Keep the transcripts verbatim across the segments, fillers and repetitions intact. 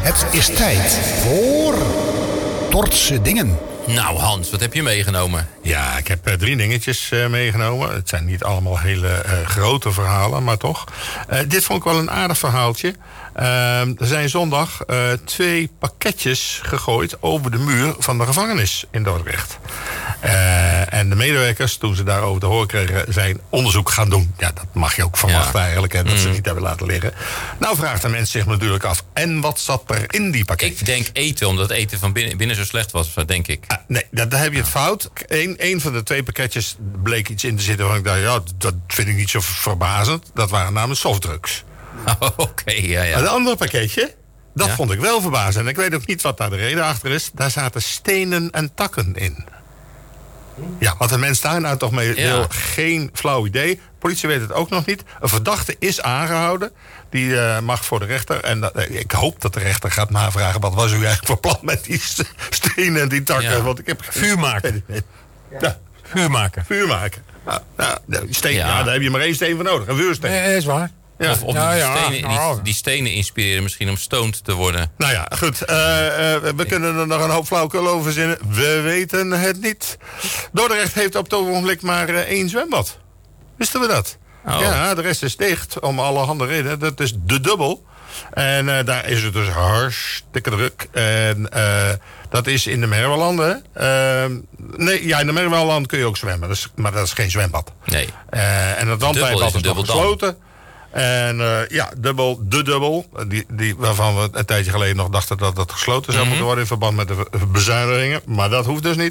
Het is tijd voor Dordtse dingen. Nou Hans, wat heb je meegenomen? Ja, ik heb uh, drie dingetjes uh, meegenomen. Het zijn niet allemaal hele uh, grote verhalen, maar toch. Uh, dit vond ik wel een aardig verhaaltje. Uh, er zijn zondag uh, twee pakketjes gegooid over de muur van de gevangenis in Dordrecht. Uh, en de medewerkers, toen ze daarover te horen kregen, zijn onderzoek gaan doen. Ja, dat mag je ook verwachten ja. eigenlijk, hè, dat mm. ze niet hebben laten liggen. Nou vraagt de mens zich natuurlijk af, en wat zat er in die pakketjes? Ik denk eten, omdat eten van binnen, binnen zo slecht was, denk ik. Uh, nee, daar, daar heb je het fout. Eén een van de twee pakketjes bleek iets in te zitten waarvan ik dacht, ja, dat vind ik niet zo verbazend. Dat waren namelijk softdrugs. Oh, Oké, okay, ja, ja. Het andere pakketje, dat ja? vond ik wel verbazend. En ik weet ook niet wat daar de reden achter is. Daar zaten stenen en takken in. Ja, wat de mens daar nou toch mee wil, ja. geen flauw idee. De politie weet het ook nog niet. Een verdachte is aangehouden. Die uh, mag voor de rechter. En dat, uh, ik hoop dat de rechter gaat navragen, wat was u eigenlijk voor plan met die stenen en die takken? Ja. Want ik heb vuur maken. Ja. Vuur maken. Vuur maken. Nou, nou, steen, ja. Ja, daar heb je maar één steen voor nodig. Een vuursteen. Nee, is waar. Ja. Of, of ja, die, ja. stenen, die, die stenen inspireren misschien om stoned te worden. Nou ja, goed. Uh, uh, we kunnen er nog een hoop flauwekul over verzinnen. We weten het niet. Dordrecht heeft op het ogenblik maar uh, één zwembad. Wisten we dat? Oh. Ja, de rest is dicht. Om allerhande redenen. Dat is de dubbel. En uh, daar is het dus hartstikke druk. En uh, dat is in de Merwelanden. Uh, nee, ja, in de Merwelanden kun je ook zwemmen. Dat is, maar dat is geen zwembad. Nee. Uh, en het Wandwijbad is, is nog gesloten. En uh, ja, dubbel, de dubbel, die, die, waarvan we een tijdje geleden nog dachten dat dat gesloten zou mm-hmm. moeten worden in verband met de bezuinigingen. Maar dat hoeft dus niet.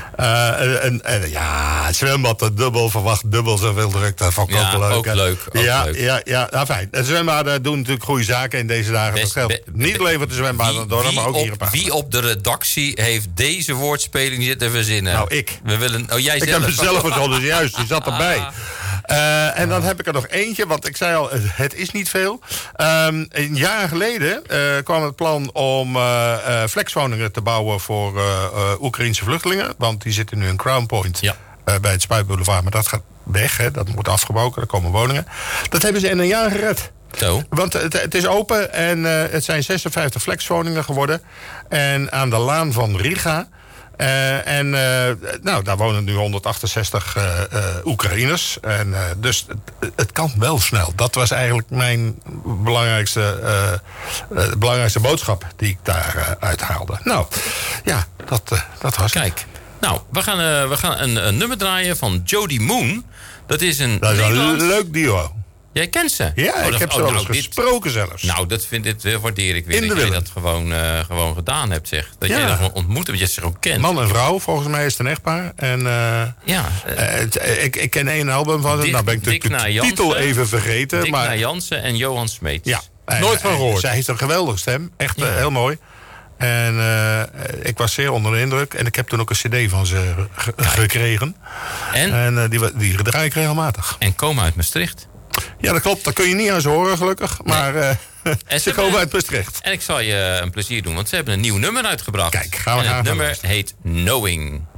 Uh, en, en ja, het zwembad, de dubbel, verwacht dubbel zoveel druk. Dat vond ik ja, ook leuk. Ook leuk ook ja, leuk. ja, ja, nou fijn. De zwembaden doen natuurlijk goede zaken in deze dagen. Best, dat geldt niet alleen voor de zwembaden door, maar ook op, hier een paar. Wie op de redactie heeft deze woordspeling zitten verzinnen? Nou, ik. We willen, oh, jij ik zelf. heb het zelf verzonnen, dus juist, die zat erbij. Ah. Uh, en dan heb ik er nog eentje, want ik zei al, het is niet veel. Um, een jaar geleden uh, kwam het plan om uh, uh, flexwoningen te bouwen voor uh, uh, Oekraïense vluchtelingen. Want die zitten nu in Crown Point ja. uh, bij het Spuitboulevard. Maar dat gaat weg, hè, dat moet afgebroken, er komen woningen. Dat hebben ze in een jaar gered. Zo. Want het, het is open en uh, het zijn zesenvijftig flexwoningen geworden. En aan de laan van Riga. Uh, en uh, nou, daar wonen nu honderdachtenzestig uh, uh, Oekraïners. En, uh, dus het, het kan wel snel. Dat was eigenlijk mijn belangrijkste, uh, uh, belangrijkste boodschap die ik daar uh, uithaalde. Nou, ja, dat, uh, dat was Kijk, het. Nou, we gaan, uh, we gaan een, een nummer draaien van Jody Moon. Dat is een Dat is Nederlands... een leuk duo. Jij kent ze? Ja, oh, ik dat, heb ze oh, wel nou, eens gesproken dit, zelfs. Nou, dat, vind, dit uh, waardeer ik weer. In dat de jij dat gewoon, uh, gewoon gedaan hebt, zeg. Dat ja. jij dat gewoon ontmoet hebt, dat je ze gewoon kent. Man en vrouw, volgens mij is het een echtpaar. En uh, ja, uh, uh, het, ik, ik ken één album van ze. Nou ben ik de, de titel even vergeten. Dick maar Jansen en Johan Smeets. Ja. Nooit van gehoord. Zij heeft een geweldige stem. Echt ja. uh, heel mooi. En uh, ik was zeer onder de indruk. En ik heb toen ook een cd van ze ge- gekregen. En? En uh, die, die draai ik regelmatig. En komen uit Maastricht. Ja, dat klopt. Dat kun je niet aan ze horen, gelukkig. Maar nee. uh, ze, ze komen uit Maastricht. En ik zal je een plezier doen, want ze hebben een nieuw nummer uitgebracht. Kijk, gaan we en gaan het gaan nummer luisteren. heet Knowing.